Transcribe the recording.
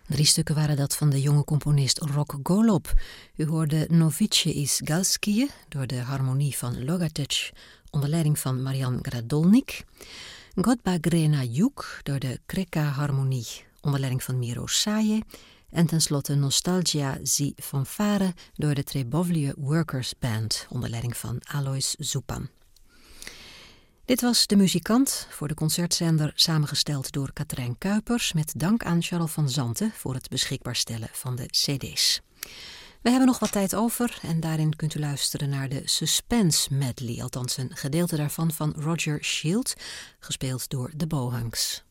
3 stukken waren dat van de jonge componist Rok Golob. U hoorde Novice iz Galskije door de harmonie van Logatec onder leiding van Marian Gradolnik. Godba Grena Juk door de Kreka-harmonie onder leiding van Miro Saje. En tenslotte Nostalgia zi Fanfare door de Trebovlje Workers Band onder leiding van Alois Zupan. Dit was De Muzikant, voor de concertzender samengesteld door Katrijn Kuipers met dank aan Charles van Zanten voor het beschikbaar stellen van de cd's. We hebben nog wat tijd over en daarin kunt u luisteren naar de Suspense Medley, althans een gedeelte daarvan van Roger Shield, gespeeld door de Bohunks.